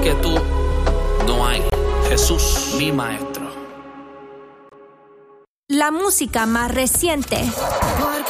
que tú no hay. Jesús, mi maestro. La música más reciente.